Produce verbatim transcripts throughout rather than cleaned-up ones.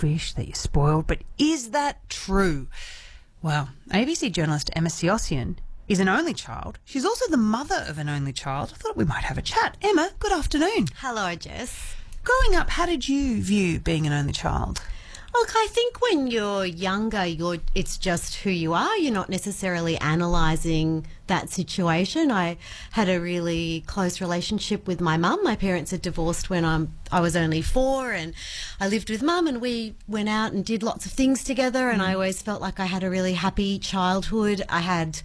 selfish, that you're spoiled. But is that true? Well, A B C journalist Emma Siossian is an only child. She's also the mother of an only child. I thought we might have a chat. Emma, good afternoon. Hello, Jess. Growing up, how did you view being an only child? Look, I think when you're younger, you're it's just who you are. You're not necessarily analysing that situation. I had a really close relationship with my mum. My parents had divorced when I'm, I was only four, and I lived with mum, and we went out and did lots of things together, and mm. I always felt like I had a really happy childhood. I had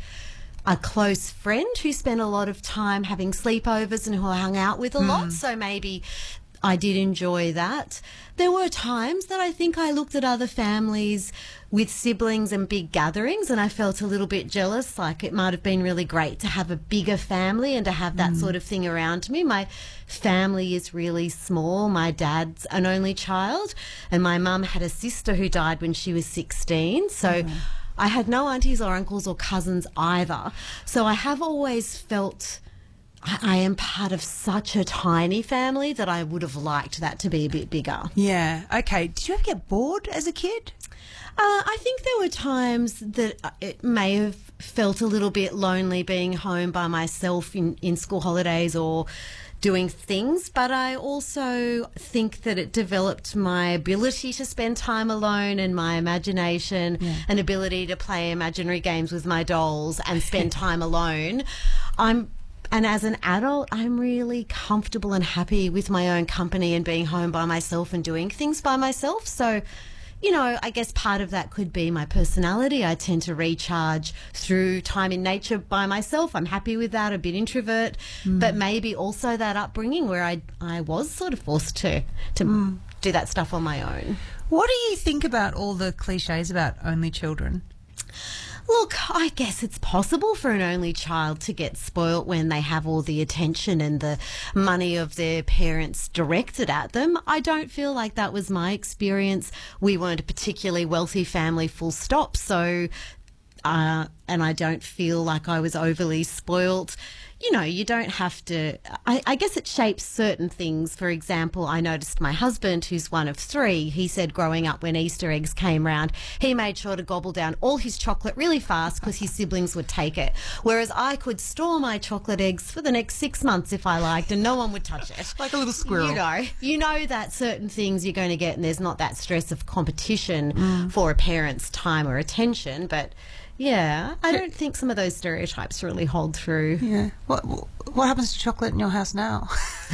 a close friend who spent a lot of time having sleepovers and who I hung out with a mm. lot, so maybe I did enjoy that. There were times that I think I looked at other families with siblings and big gatherings, and I felt a little bit jealous, like it might have been really great to have a bigger family and to have that mm. sort of thing around me. My family is really small. My dad's an only child, and my mum had a sister who died when she was sixteen, so mm. I had no aunties or uncles or cousins either. So I have always felt I am part of such a tiny family that I would have liked that to be a bit bigger. Yeah. Okay. Did you ever get bored as a kid? Uh, I think there were times that it may have felt a little bit lonely being home by myself in, in school holidays or doing things, but I also think that it developed my ability to spend time alone and my imagination yeah. and ability to play imaginary games with my dolls and spend time alone. I'm And as an adult, I'm really comfortable and happy with my own company and being home by myself and doing things by myself. So, you know, I guess part of that could be my personality. I tend to recharge through time in nature by myself. I'm happy with that, a bit introvert, mm. but maybe also that upbringing where I I was sort of forced to, to mm. do that stuff on my own. What do you think about all the cliches about only children? Look, I guess it's possible for an only child to get spoilt when they have all the attention and the money of their parents directed at them. I don't feel like that was my experience. We weren't a particularly wealthy family, full stop, so uh, and I don't feel like I was overly spoilt. You know, you don't have to, I, I guess it shapes certain things. For example, I noticed my husband, who's one of three, he said growing up when Easter eggs came round, he made sure to gobble down all his chocolate really fast because his siblings would take it. Whereas I could store my chocolate eggs for the next six months if I liked and no one would touch it. Like a little squirrel. You know, you know that certain things you're going to get and there's not that stress of competition mm. for a parent's time or attention, but yeah, I don't think some of those stereotypes really hold through. Yeah. What what happens to chocolate in your house now?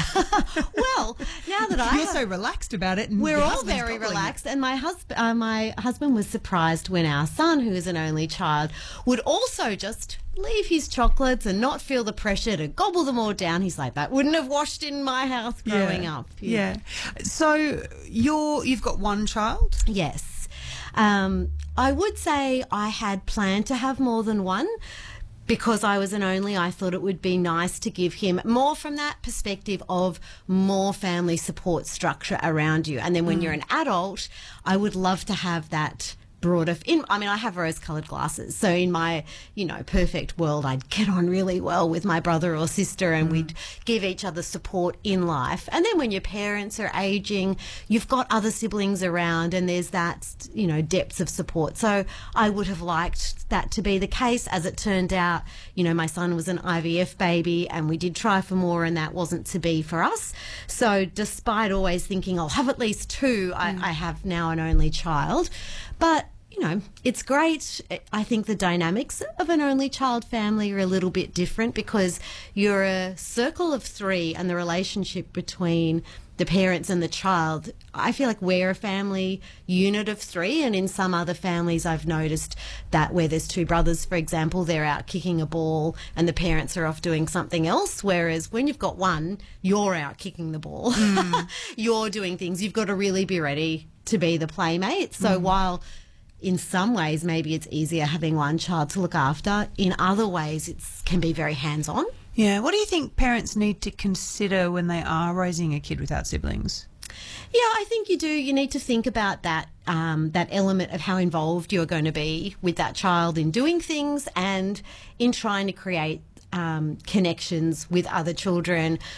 Well, now that I You're have, so relaxed about it. And we're your all husband's very gobbling relaxed. it. And my husband, uh, my husband was surprised when our son, who is an only child, would also just leave his chocolates and not feel the pressure to gobble them all down. He's like, that wouldn't have washed in my house growing yeah. up. Yeah. yeah. So you're you've got one child? Yes. Um, I would say I had planned to have more than one. Because I was an only, I thought it would be nice to give him more from that perspective of more family support structure around you. And then when mm. you're an adult, I would love to have that broader. In, I mean, I have rose-coloured glasses, so in my, you know, perfect world, I'd get on really well with my brother or sister, and mm. we'd give each other support in life. And then when your parents are aging, you've got other siblings around, and there's that, you know, depths of support. So I would have liked that to be the case. As it turned out, you know, my son was an I V F baby, and we did try for more, and that wasn't to be for us. So despite always thinking I'll have at least two, mm. I, I have now an only child. But you know, it's great. I think the dynamics of an only child family are a little bit different because you're a circle of three, and the relationship between the parents and the child, I feel like we're a family unit of three, and in some other families I've noticed that where there's two brothers, for example, they're out kicking a ball and the parents are off doing something else, whereas when you've got one, you're out kicking the ball. Mm. You're doing things. You've got to really be ready to be the playmate. So mm. while in some ways maybe it's easier having one child to look after, in other ways it can be very hands-on. Yeah. What do you think parents need to consider when they are raising a kid without siblings? Yeah, I think you do. You need to think about that um, that element of how involved you're going to be with that child in doing things and in trying to create um, connections with other children,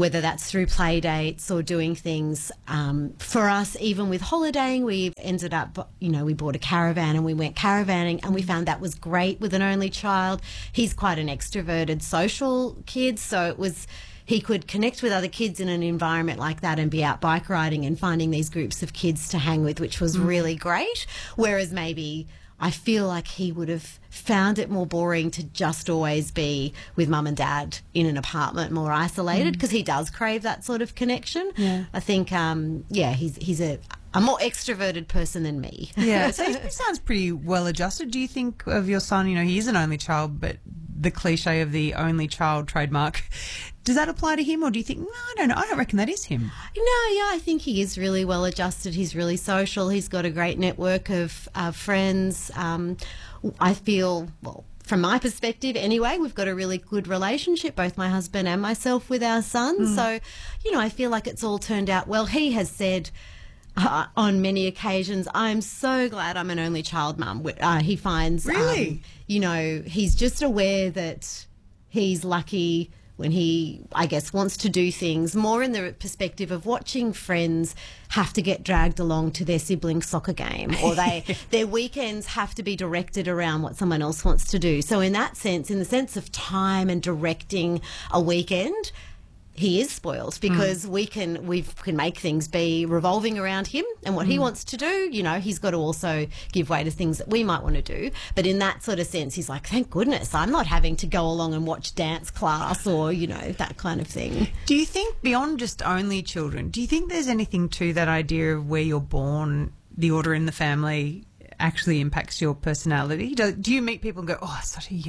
whether that's through play dates or doing things. Um, for us, even with holidaying, we ended up, you know, we bought a caravan and we went caravanning, and we found that was great with an only child. He's quite an extroverted social kid, so it was... he could connect with other kids in an environment like that and be out bike riding and finding these groups of kids to hang with, which was mm. really great. Whereas maybe I feel like he would have found it more boring to just always be with mum and dad in an apartment, more isolated, because mm. he does crave that sort of connection. Yeah. I think, um, yeah, he's he's a, a more extroverted person than me. Yeah, so he sounds pretty well adjusted. Do you think of your son, you know, he is an only child, but the cliche of the only child trademark, does that apply to him, or do you think, no, I don't know, I don't reckon that is him? No, yeah, I think he is really well adjusted. He's really social. He's got a great network of uh, friends. Um, I feel, well, from my perspective anyway, we've got a really good relationship, both my husband and myself, with our son. Mm. So, you know, I feel like it's all turned out well. He has said... Uh, on many occasions, I'm so glad I'm an only child mum. Uh, he finds, really, um, you know, he's just aware that he's lucky when he, I guess, wants to do things more in the perspective of watching friends have to get dragged along to their sibling soccer game, or they their weekends have to be directed around what someone else wants to do. So in that sense, in the sense of time and directing a weekend, he is spoiled, because mm. we can we can make things be revolving around him and what mm. he wants to do. You know, he's got to also give way to things that we might want to do. But in that sort of sense, he's like, thank goodness I'm not having to go along and watch dance class or, you know, that kind of thing. Do you think, beyond just only children, do you think there's anything to that idea of where you're born, the order in the family, actually impacts your personality? Do, do you meet people and go, oh, such a